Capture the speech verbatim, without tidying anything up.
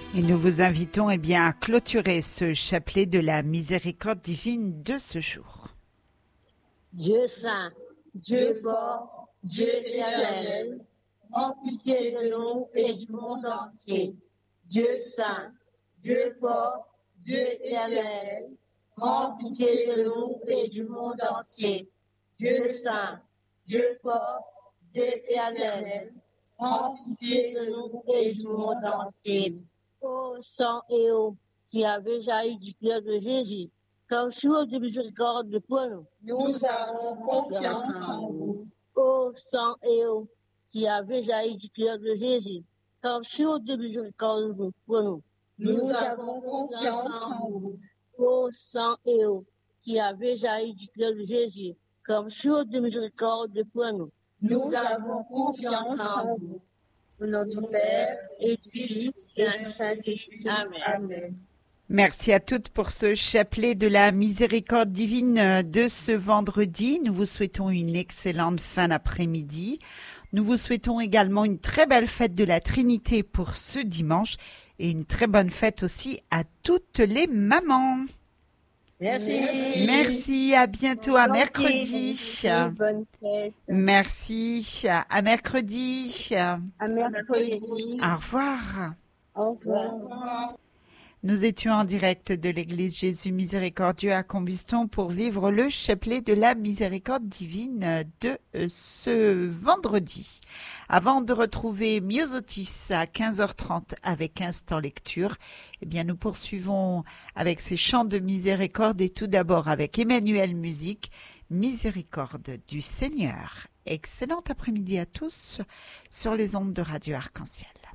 Et nous vous invitons eh bien, à clôturer ce chapelet de la miséricorde divine de ce jour. Dieu saint, Dieu fort, Dieu éternel, en pitié de nous et du monde entier. Dieu saint, Dieu fort, Dieu éternel, en pitié de nous et du monde entier. Dieu saint, Dieu fort, Dieu éternel, en pitié de nous et du monde entier. Ô sang et eau qui avait jailli du cœur de Jésus, comme source de miséricorde pour nous, nous avons confiance en vous. Ô sang et eau qui avait jailli du cœur de Jésus, comme source de miséricorde pour nous, nous avons confiance en vous. Ô sang et eau qui avait jailli du cœur de Jésus, comme source de miséricorde pour nous, nous avons confiance en vous. Au nom du Père et du Fils et du Saint-Esprit. Amen. Amen. Merci à toutes pour ce chapelet de la miséricorde divine de ce vendredi. Nous vous souhaitons une excellente fin d'après-midi. Nous vous souhaitons également une très belle fête de la Trinité pour ce dimanche et une très bonne fête aussi à toutes les mamans. Merci. Merci, à bientôt, à mercredi. Bonne fête. Merci, à mercredi. À mercredi. Au revoir. Au revoir. Nous étions en direct de l'église Jésus Miséricordieux à Combuston pour vivre le chapelet de la miséricorde divine de ce vendredi. Avant de retrouver Myosotis à quinze heures trente avec Instant Lecture, eh bien nous poursuivons avec ces chants de miséricorde et tout d'abord avec Emmanuel Musique, Miséricorde du Seigneur. Excellent après-midi à tous sur les ondes de Radio Arc-en-Ciel.